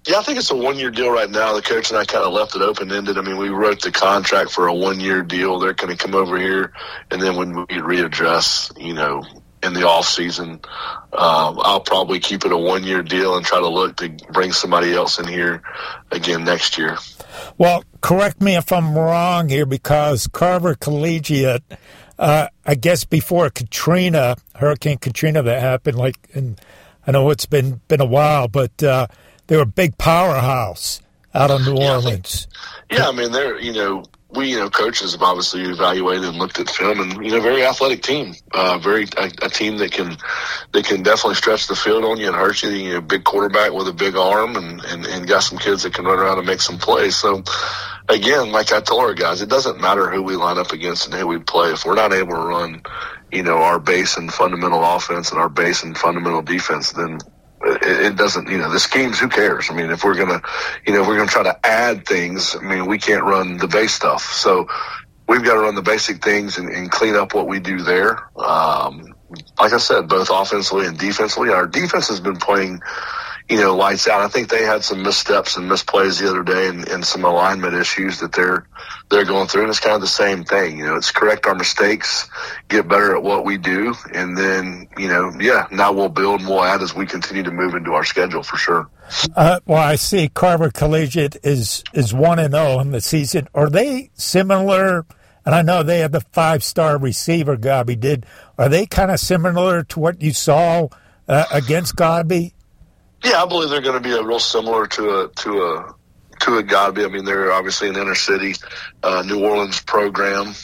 Yeah, I think it's a one-year deal right now. The coach and I kind of left it open-ended. I mean, we wrote the contract for a one-year deal. They're going to come over here, and then when we readdress, in the off season, I'll probably keep it a one-year deal and try to look to bring somebody else in here again next year. Well, correct me if I'm wrong here, because Carver Collegiate, I guess before Hurricane Katrina that happened, and I know it's been a while, but they were a big powerhouse out of New Orleans. I mean, they're, we, coaches have obviously evaluated and looked at film, and, very athletic team, a team that can definitely stretch the field on you and hurt you. Big quarterback with a big arm and got some kids that can run around and make some plays. So, again, like I told our guys, it doesn't matter who we line up against and who we play. If we're not able to run, our base and fundamental offense and our base and fundamental defense, then it doesn't, the schemes, who cares? I mean, if we're going to try to add things, I mean, we can't run the base stuff. So we've got to run the basic things and clean up what we do there. Like I said, both offensively and defensively, our defense has been playing, lights out. I think they had some missteps and misplays the other day and some alignment issues that they're going through. And it's kind of the same thing. It's correct our mistakes, get better at what we do. And then, now we'll build and we'll add as we continue to move into our schedule for sure. Well, I see Carver Collegiate is 1-0 in the season. Are they similar? And I know they have the 5-star receiver Godby did. Are they kind of similar to what you saw against Godby? Yeah, I believe they're going to be real similar to a Godby. I mean, they're obviously an inner city New Orleans program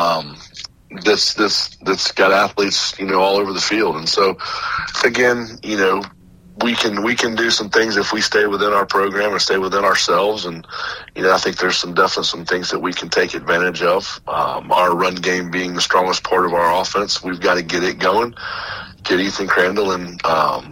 that's got athletes, all over the field. And so, again, we can do some things if we stay within our program or stay within ourselves. And, I think there's definitely some things that we can take advantage of. Our run game being the strongest part of our offense, we've got to get it going. Get Ethan Crandall and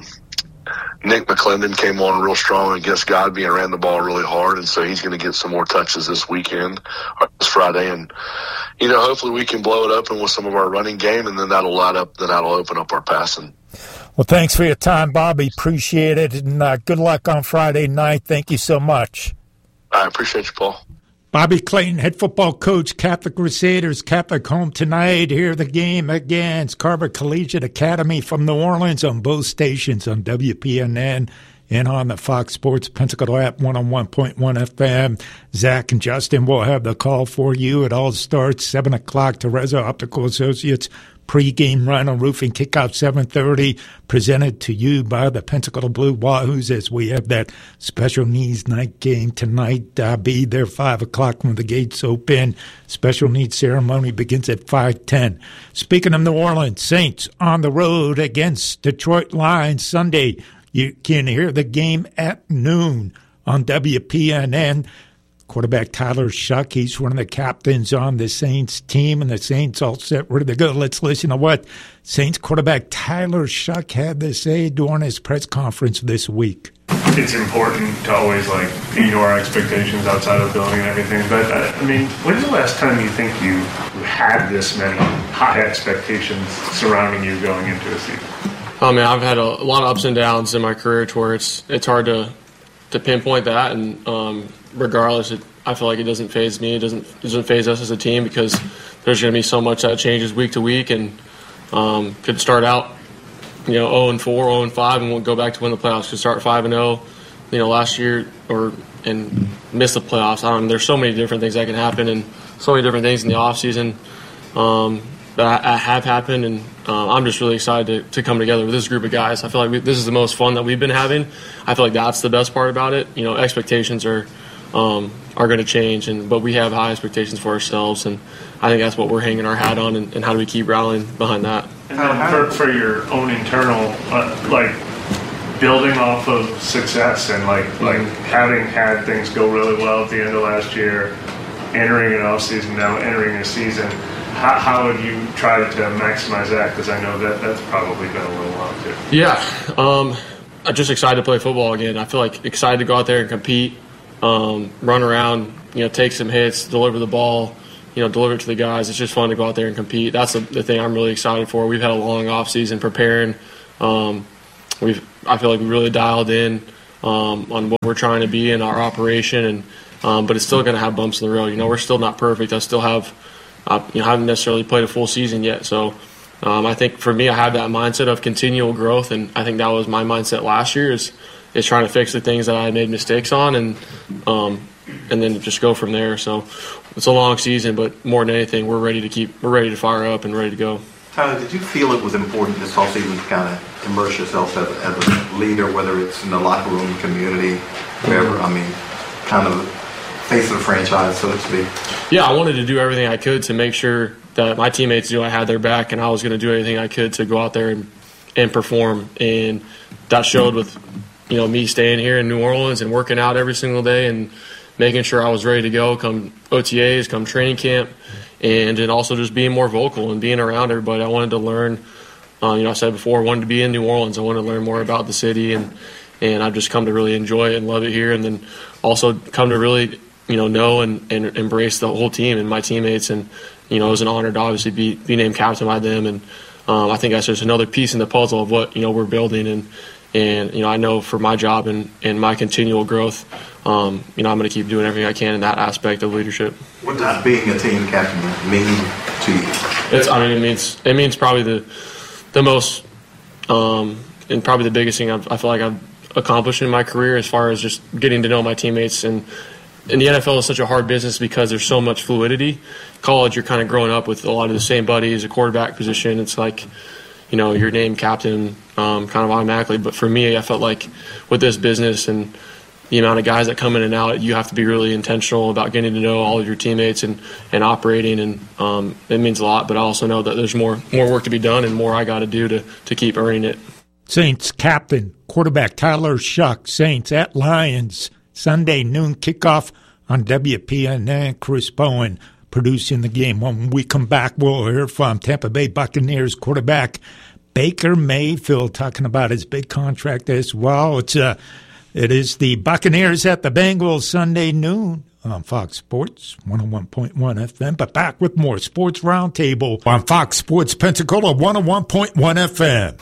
Nick McClendon came on real strong against Godby and ran the ball really hard, and so he's going to get some more touches this weekend, or this Friday, and hopefully we can blow it open with some of our running game, and then that'll open up our passing. Well, thanks for your time, Bobby. Appreciate it, and good luck on Friday night. Thank you so much. I appreciate you, Paul. Bobby Clayton, head football coach, Catholic Crusaders, Catholic home tonight. Here the game against Carver Collegiate Academy from New Orleans on both stations on WPNN and on the Fox Sports Pensacola app 101.1 FM. Zach and Justin will have the call for you. It all starts 7 o'clock. Teresa Optical Associates pregame run on roofing kickoff 7:30, presented to you by the Pensacola Blue Wahoos as we have that special needs night game tonight. Be there 5 o'clock when the gates open. Special needs ceremony begins at 5:10. Speaking of New Orleans, Saints on the road against Detroit Lions Sunday. You can hear the game at noon on WPNN. Quarterback Tyler Shuck, he's one of the captains on the Saints team, and the Saints all set ready to go. Let's listen to what Saints quarterback Tyler Shuck had to say during his press conference this week. It's important to always meet our expectations outside of the building and everything. But when's the last time you think you had this many high expectations surrounding you going into a season? I've had a lot of ups and downs in my career to where it's hard to pinpoint that, and regardless, I feel like it doesn't faze me. It doesn't faze us as a team, because there's going to be so much that changes week to week, and could start out 0-4, 0-5, and we'll go back to win the playoffs. Could start 5-0, last year, and miss the playoffs. There's so many different things that can happen, and so many different things in the off season that have happened, and I'm just really excited to come together with this group of guys. I feel like this is the most fun that we've been having. I feel like that's the best part about it. Expectations are going to change, but we have high expectations for ourselves, and I think that's what we're hanging our hat on, and how do we keep rallying behind that. And for your own internal, building off of success and having had things go really well at the end of last year, entering an off season, now entering a season, how have you tried to maximize that? Because I know that's probably been a little while too. Yeah, I'm just excited to play football again. I feel excited to go out there and compete, run around, take some hits, deliver the ball, deliver it to the guys. It's just fun to go out there and compete. That's the thing I'm really excited for. We've had a long off season preparing. I feel like we really dialed in on what we're trying to be in our operation, and but it's still going to have bumps in the road. We're still not perfect. I still have, haven't necessarily played a full season yet. So I think for me, I have that mindset of continual growth, and I think that was my mindset last year is trying to fix the things that I made mistakes on, and then just go from there. So it's a long season, but more than anything, we're ready to fire up and ready to go. Tyler, did you feel it was important this offseason to kind of immerse yourself as a leader, whether it's in the locker room, community, wherever? I mean, kind of face of the franchise, so to speak. Yeah, I wanted to do everything I could to make sure that my teammates knew I had their back, and I was going to do everything I could to go out there and perform. And that showed with, me staying here in New Orleans and working out every single day and making sure I was ready to go come OTAs, come training camp, and then also just being more vocal and being around everybody. I wanted to learn, I said before, I wanted to be in New Orleans. I wanted to learn more about the city, and I've just come to really enjoy it and love it here, and then also come to really, know and embrace the whole team and my teammates. And, it was an honor to obviously be named captain by them. And I think that's just another piece in the puzzle of what, we're building. And I know for my job and my continual growth, I'm going to keep doing everything I can in that aspect of leadership. What does being a team captain mean to you? It means probably the most and probably the biggest thing I feel like I've accomplished in my career as far as just getting to know my teammates. And the NFL is such a hard business because there's so much fluidity. College, you're kind of growing up with a lot of the same buddies. A quarterback position, it's like, you're named captain kind of automatically. But for me, I felt like with this business and the amount of guys that come in and out, you have to be really intentional about getting to know all of your teammates and operating. And it means a lot, but I also know that there's more work to be done and more I got to do to keep earning it. Saints captain, quarterback Tyler Shough. Saints at Lions, Sunday noon kickoff on WPNN. Chris Bowen producing the game. When we come back, we'll hear from Tampa Bay Buccaneers quarterback Baker Mayfield talking about his big contract as well. It is the Buccaneers at the Bengals Sunday noon on Fox Sports 101.1 FM. But back with more Sports Roundtable on Fox Sports Pensacola 101.1 FM.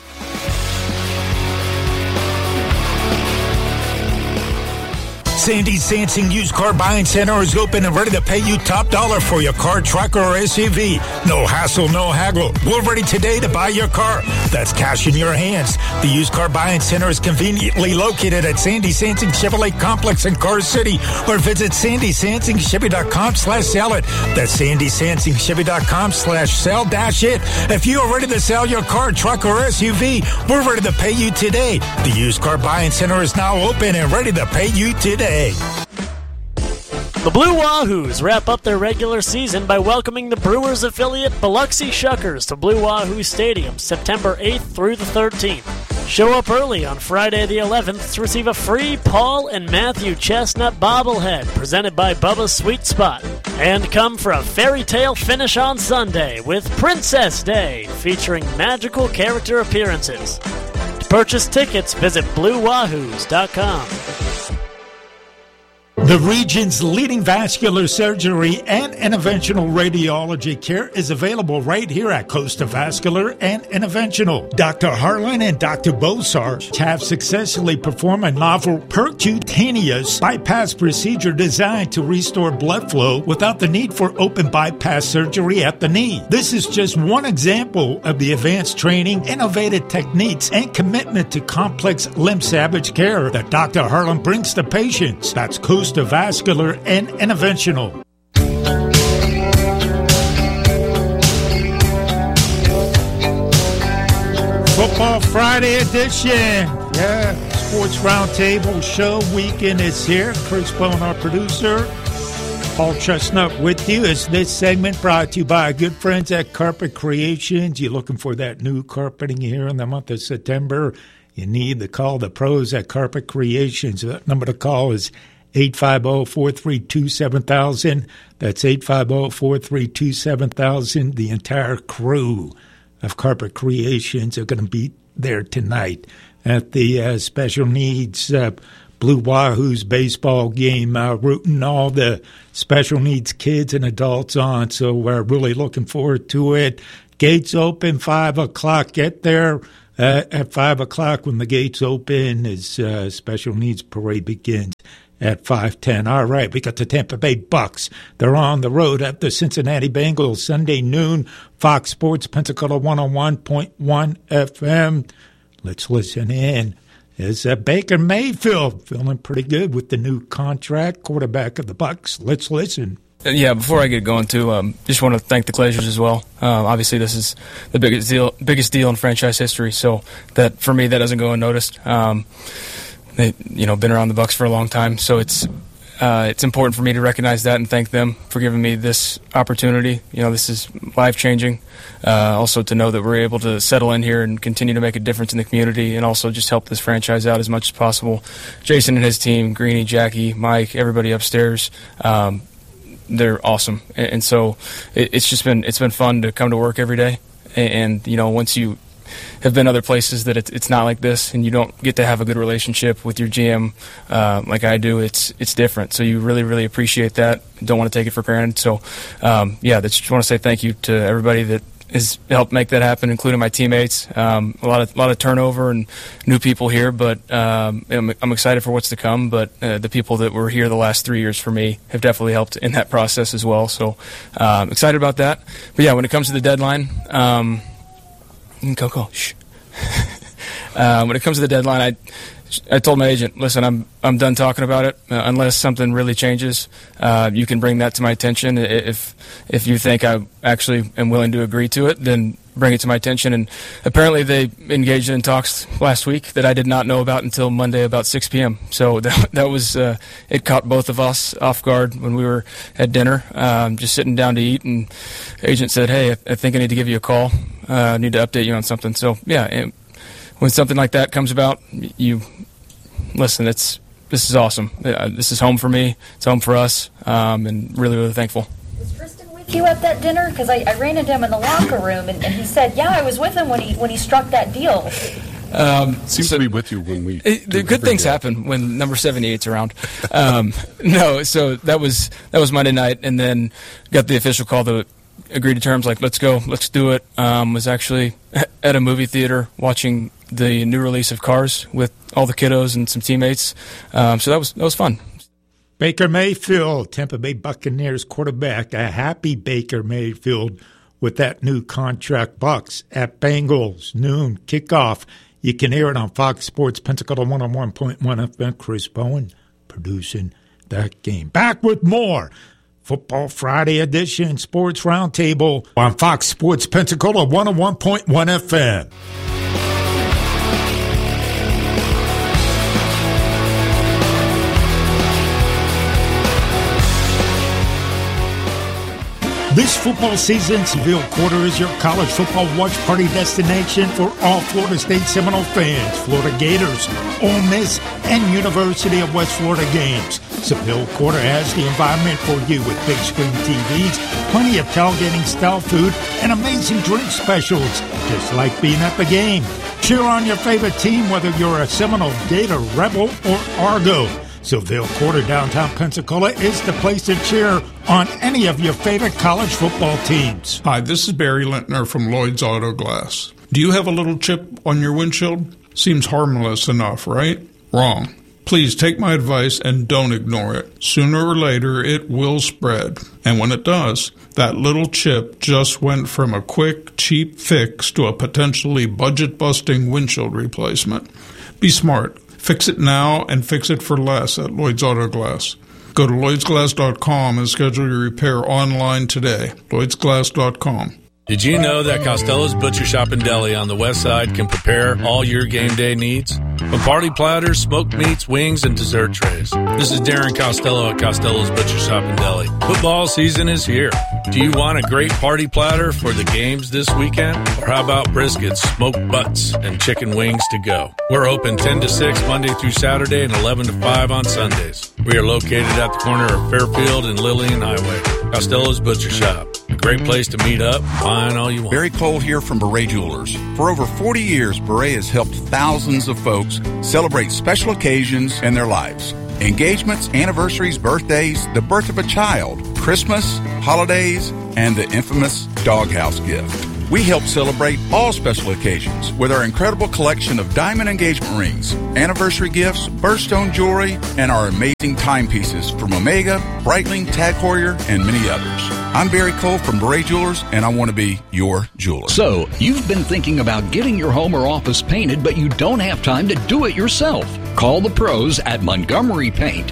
Sandy Sansing Used Car Buying Center is open and ready to pay you top dollar for your car, truck, or SUV. No hassle, no haggle. We're ready today to buy your car. That's cash in your hands. The Used Car Buying Center is conveniently located at Sandy Sansing Chevrolet Complex in Car City, or visit sandysansingchevy.com/sell it. That's sandysansingchevy.com/sell-it. If you are ready to sell your car, truck, or SUV, we're ready to pay you today. The Used Car Buying Center is now open and ready to pay you today. The Blue Wahoos wrap up their regular season by welcoming the Brewers affiliate Biloxi Shuckers to Blue Wahoo Stadium September 8th through the 13th. Show up early on Friday the 11th to receive a free Paul and Matthew Chestnut bobblehead presented by Bubba's Sweet Spot. And come for a fairy tale finish on Sunday with Princess Day featuring magical character appearances. To purchase tickets, visit BlueWahoos.com. The region's leading vascular surgery and interventional radiology care is available right here at Costa Vascular and Interventional. Dr. Harlan and Dr. Bosarge have successfully performed a novel percutaneous bypass procedure designed to restore blood flow without the need for open bypass surgery at the knee. This is just one example of the advanced training, innovative techniques, and commitment to complex limb salvage care that Dr. Harlan brings to patients. That's Costa Vascular and Interventional. Football Friday edition. Yeah, Sports Roundtable show weekend is here. Chris Bowen, our producer. Paul Chestnut with you. As this segment brought to you by our good friends at Carpet Creations. You're looking for that new carpeting here in the month of September. You need to call the pros at Carpet Creations. That number to call is 850-432-7000. That's 850-432-7000. The entire crew of Carpet Creations are going to be there tonight at the special needs Blue Wahoos baseball game, rooting all the special needs kids and adults on. So we're really looking forward to it. Gates open 5 o'clock. Get there at 5 o'clock when the gates open as special needs parade begins at 5:10. All right, we got the Tampa Bay Bucks. They're on the road at the Cincinnati Bengals Sunday noon. Fox Sports Pensacola 101.1 FM. Let's listen in. Is Baker Mayfield feeling pretty good with the new contract, quarterback of the Bucks? Let's listen. Yeah, before I get going, too, just want to thank the Glazers as well. Obviously, this is the biggest deal in franchise history, so that for me, that doesn't go unnoticed. They've been around the Bucs for a long time, so it's important for me to recognize that and thank them for giving me this opportunity. This is life-changing. Also to know that we're able to settle in here and continue to make a difference in the community and also just help this franchise out as much as possible. Jason and his team, Greeny, Jackie, Mike, everybody upstairs, they're awesome. And so it's been fun to come to work every day. And once you have been other places that it's not like this, and you don't get to have a good relationship with your GM like I do. It's different. So you really, really appreciate that. Don't want to take it for granted. So just want to say thank you to everybody that has helped make that happen, including my teammates. A lot of turnover and new people here, but I'm excited for what's to come. But the people that were here the last 3 years for me have definitely helped in that process as well. So excited about that. But yeah, when it comes to the deadline. Go. Shh. When it comes to the deadline, I told my agent, listen, I'm done talking about it. Unless something really changes, you can bring that to my attention. If you think I actually am willing to agree to it, then bring it to my attention. And apparently they engaged in talks last week that I did not know about until Monday about 6 p.m. So that was it caught both of us off guard when we were at dinner, just sitting down to eat. And the agent said, hey, I think I need to give you a call. I need to update you on something. So, yeah, when something like that comes about, you listen, this is awesome. This is home for me. It's home for us, and really, really thankful. Was Tristan with you at that dinner? Because I ran into him in the locker room, and he said, yeah, I was with him when he struck that deal. Seems to be with you when we. The good things happen when number 78's around. No, so that was Monday night, and then got the official call to agree to terms. Like, let's go, let's do it. Was actually at a movie theater watching the new release of Cars with all the kiddos and some teammates. So that was fun. Baker Mayfield, Tampa Bay Buccaneers quarterback. A happy Baker Mayfield with that new contract. Bucks at Bengals, noon kickoff. You can hear it on Fox Sports Pensacola 101.1 FM. Chris Bowen producing that game. Back with more Football Friday edition Sports Roundtable on Fox Sports Pensacola 101.1 FM. This football season, Seville Quarter is your college football watch party destination for all Florida State Seminole fans, Florida Gators, Ole Miss, and University of West Florida games. Seville Quarter has the environment for you with big screen TVs, plenty of tailgating-style food, and amazing drink specials, just like being at the game. Cheer on your favorite team, whether you're a Seminole, Gator, Rebel, or Argo. Seville Quarter, downtown Pensacola, is the place to cheer on any of your favorite college football teams. Hi, this is Barry Lintner from Lloyd's Auto Glass. Do you have a little chip on your windshield? Seems harmless enough, right? Wrong. Please take my advice and don't ignore it. Sooner or later, it will spread. And when it does, that little chip just went from a quick, cheap fix to a potentially budget-busting windshield replacement. Be smart. Fix it now and fix it for less at Lloyd's Auto Glass. Go to LloydsGlass.com and schedule your repair online today. LloydsGlass.com. Did you know that Costello's Butcher Shop and Deli on the west side can prepare all your game day needs? From party platters, smoked meats, wings, and dessert trays. This is Darren Costello at Costello's Butcher Shop and Deli. Football season is here. Do you want a great party platter for the games this weekend? Or how about briskets, smoked butts, and chicken wings to go? We're open 10 to 6 Monday through Saturday and 11 to 5 on Sundays. We are located at the corner of Fairfield and Lillian Highway. Costello's Butcher Shop. A great place to meet up, find all you want. Barry Cole here from Beret Jewelers. For over 40 years, Beret has helped thousands of folks celebrate special occasions in their lives. Engagements, anniversaries, birthdays, the birth of a child, Christmas, holidays, and the infamous doghouse gift. We help celebrate all special occasions with our incredible collection of diamond engagement rings, anniversary gifts, birthstone jewelry, and our amazing timepieces from Omega, Breitling, Tag Heuer, and many others. I'm Barry Cole from Beret Jewelers, and I want to be your jeweler. So, you've been thinking about getting your home or office painted, but you don't have time to do it yourself. Call the pros at Montgomery Paint,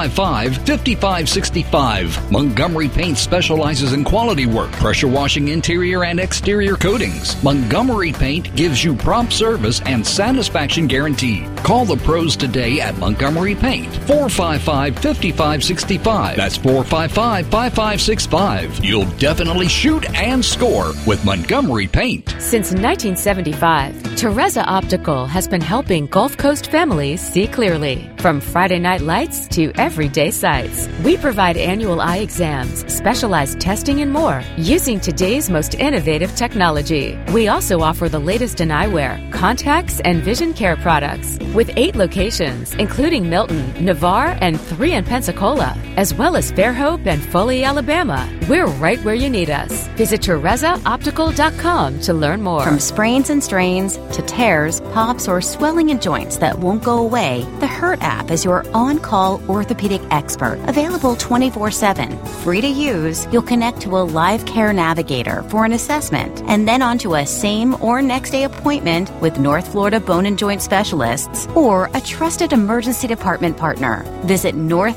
455-5565. Montgomery Paint specializes in quality work, pressure washing interior and exterior coatings. Montgomery Paint gives you prompt service and satisfaction guarantee. Call the pros today at Montgomery Paint, 455-5565. That's 455-5565. You'll definitely shoot and score with Montgomery Paint. Since 1975, Teresa Optical has been helping Gulf Coast families see clearly. From Friday night lights to everyday sights, we provide annual eye exams, specialized testing, and more using today's most innovative technology. We also offer the latest in eyewear, contacts, and vision care products with 8 locations, including Milton, Navarre, and 3 in Pensacola, as well as Fairhope and Foley, Alabama. We're right where you need us. Visit TeresaOptical.com to learn more. From sprains and strains to tears, pops, or swelling in joints that won't go away, the Hurt app is your on-call orthopedic expert. Available 24/7. Free to use, you'll connect to a live care navigator for an assessment and then onto a same or next day appointment with North Florida Bone and Joint Specialists or a trusted emergency department partner. Visit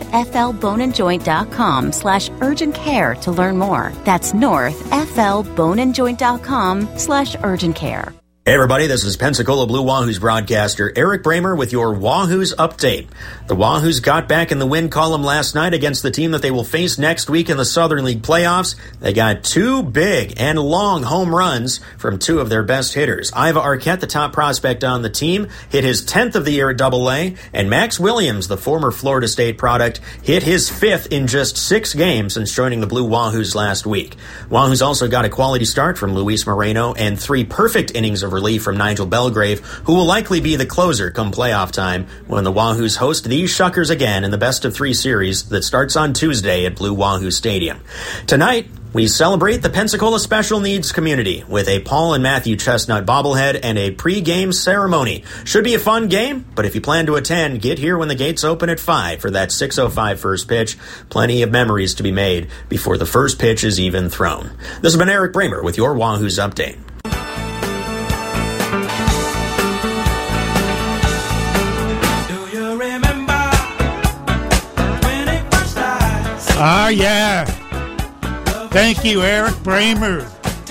northflboneandjoint.com/urgent care to learn more. That's northflboneandjoint.com/urgent care. Hey everybody, this is Pensacola Blue Wahoos broadcaster Eric Bramer with your Wahoos update. The Wahoos got back in the win column last night against the team that they will face next week in the Southern League playoffs. They got 2 big and long home runs from 2 of their best hitters. Iva Arquette, the top prospect on the team, hit his 10th of the year at AA, and Max Williams, the former Florida State product, hit his 5th in just 6 games since joining the Blue Wahoos last week. Wahoos also got a quality start from Luis Moreno and 3 perfect innings of relief from Nigel Belgrave, who will likely be the closer come playoff time when the Wahoos host these Shuckers again in the best-of-3 series that starts on Tuesday at Blue Wahoo Stadium. Tonight, we celebrate the Pensacola special needs community with a Paul and Matthew Chestnut bobblehead and a pre-game ceremony. Should be a fun game, but if you plan to attend, get here when the gates open at 5 for that 6:05 first pitch. Plenty of memories to be made before the first pitch is even thrown. This has been Eric Bramer with your Wahoos update. Ah, yeah. Thank you, Eric Bramer.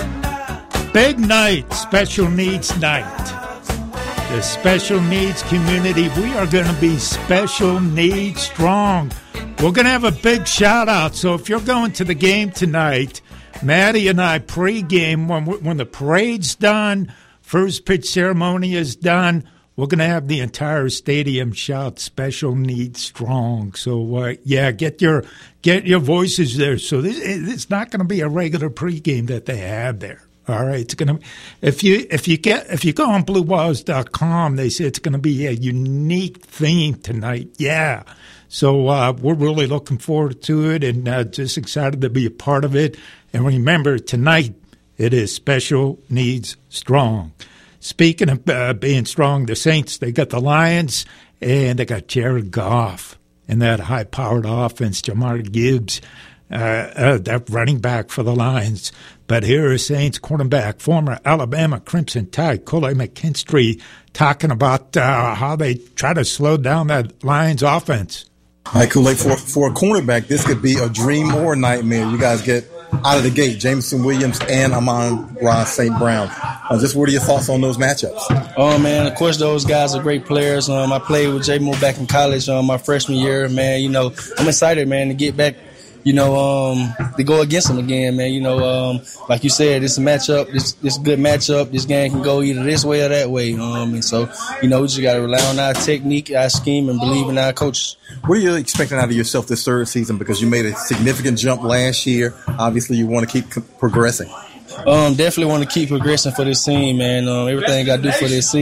Big night, special needs night. The special needs community, we are going to be special needs strong. We're going to have a big shout out. So if you're going to the game tonight, Maddie and I pregame when the parade's done, first pitch ceremony is done, we're going to have the entire stadium shout special needs strong. So, get your voices there. So it's not going to be a regular pregame that they have there. All right, it's going to if you go on BlueWahoos.com, they say it's going to be a unique theme tonight. Yeah. So we're really looking forward to it and just excited to be a part of it. And remember, tonight it is special needs strong. Speaking of being strong, the Saints, they got the Lions, and they got Jared Goff and that high-powered offense, Jamar Gibbs, that running back for the Lions. But here is Saints quarterback, former Alabama Crimson Tide, Cole McKinstry, talking about how they try to slow down that Lions offense. All right, Kool-Aid, for a cornerback, this could be a dream or a nightmare. You guys get out of the gate, Jameson Williams and Amon-Ra St. Brown. Just what are your thoughts on those matchups? Oh, man, of course, those guys are great players. I played with J. Moore back in college my freshman year. Man, I'm excited, man, to get back, to go against them again, man. Like you said, it's a matchup. This a good matchup. This game can go either this way or that way. And so, we just got to rely on our technique, our scheme, and believe in our coaches. What are you expecting out of yourself this third season? Because you made a significant jump last year. Obviously, you want to keep progressing. Definitely want to keep progressing for this team, man. Everything I do for this team.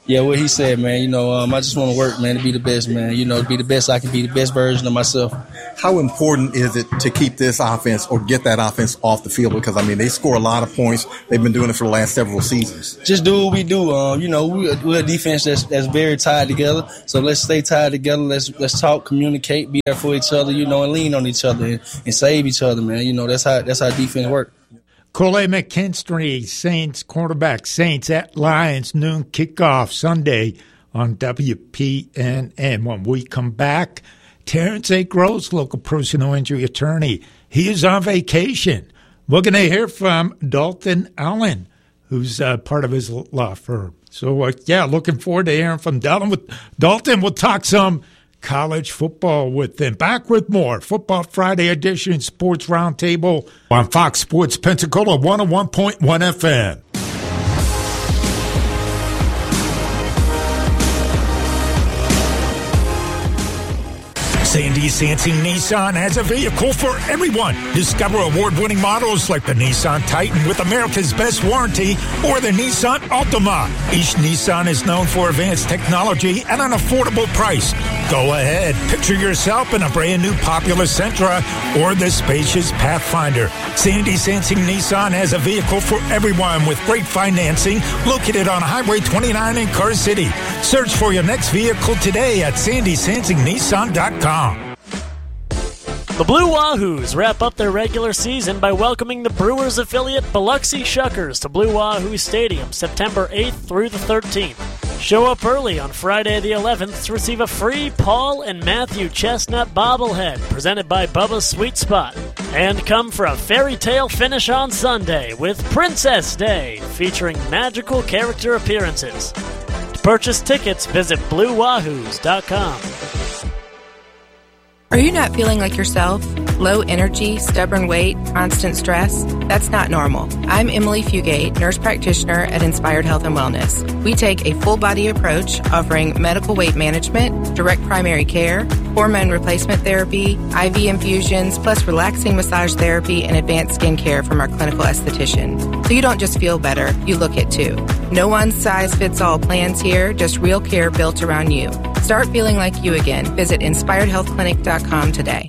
Yeah, what he said, man, you know, I just want to work, man, to be the best, man. You know, to be the best I can be, the best version of myself. How important is it to keep this offense or get that offense off the field? Because, I mean, they score a lot of points. They've been doing it for the last several seasons. Just do what we do. You know, we're a defense that's very tied together. So let's stay tied together. Let's talk, communicate, be there for each other, you know, and lean on each other and save each other, man. You know, that's how defense works. Kool-Aid McKinstry, Saints quarterback. Saints at Lions, noon kickoff Sunday on WPNN. When we come back, Terrence A. Gross, local personal injury attorney. He is on vacation. We're going to hear from Dalton Allen, who's part of his law firm. So, looking forward to hearing from Dalton. We'll talk some college football with them. Back with more Football Friday edition Sports Roundtable on Fox Sports Pensacola 101.1 FM. Sandy Sansing Nissan has a vehicle for everyone. Discover award-winning models like the Nissan Titan with America's best warranty or the Nissan Altima. Each Nissan is known for advanced technology at an affordable price. Go ahead, picture yourself in a brand new popular Sentra or the spacious Pathfinder. Sandy Sansing Nissan has a vehicle for everyone with great financing located on Highway 29 in Car City. Search for your next vehicle today at sandysansingnissan.com. The Blue Wahoos wrap up their regular season by welcoming the Brewers affiliate Biloxi Shuckers to Blue Wahoo Stadium September 8th through the 13th. Show up early on Friday the 11th to receive a free Paul and Matthew Chestnut bobblehead presented by Bubba's Sweet Spot. And come for a fairy tale finish on Sunday with Princess Day featuring magical character appearances. To purchase tickets, visit BlueWahoos.com. Are you not feeling like yourself? Low energy, stubborn weight, constant stress? That's not normal. I'm Emily Fugate, nurse practitioner at Inspired Health and Wellness. We take a full-body approach offering medical weight management, direct primary care, hormone replacement therapy, IV infusions, plus relaxing massage therapy and advanced skin care from our clinical esthetician. So you don't just feel better, you look it too. No one-size-fits-all plans here, just real care built around you. Start feeling like you again. Visit InspiredHealthClinic.com today.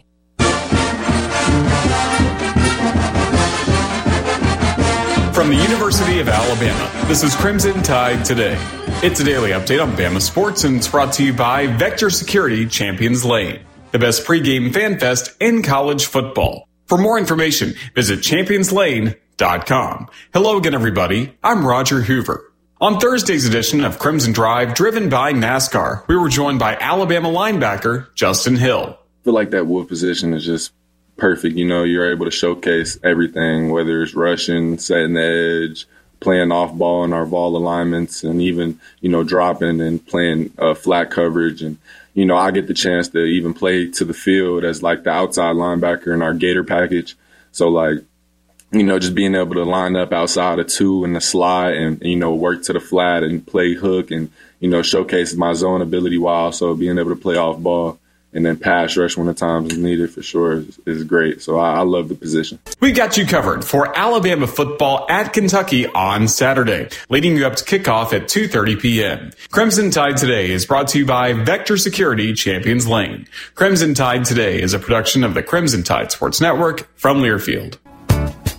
From the University of Alabama, this is Crimson Tide Today. It's a daily update on Bama sports, and it's brought to you by Vector Security Champions Lane, the best pregame fan fest in college football. For more information, visit championslane.com. Hello again, everybody. I'm Roger Hoover. On Thursday's edition of Crimson Drive, driven by NASCAR, we were joined by Alabama linebacker Justin Hill. I feel like that wolf position is just perfect. You know, you're able to showcase everything, whether it's rushing, setting the edge, playing off ball in our ball alignments, and even, you know, dropping and playing flat coverage. And, you know, I get the chance to even play to the field as like the outside linebacker in our Gator package. So, like, you know, just being able to line up outside of two in the slot and, you know, work to the flat and play hook and, you know, showcase my zone ability while also being able to play off ball and then pass rush when the time is needed for sure is great. So I love the position. We got you covered for Alabama football at Kentucky on Saturday, leading you up to kickoff at 2:30 p.m. Crimson Tide Today is brought to you by Vector Security Champions Lane. Crimson Tide Today is a production of the Crimson Tide Sports Network from Learfield.